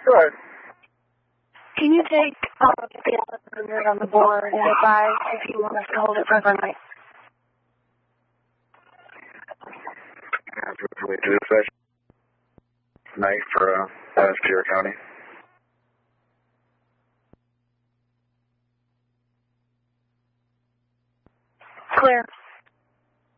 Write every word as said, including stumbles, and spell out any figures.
Good. Can you take uh, the eleven hundred on the board and advise if you want us to hold it for overnight? Can we do this night for uh, Sierra County? Clear.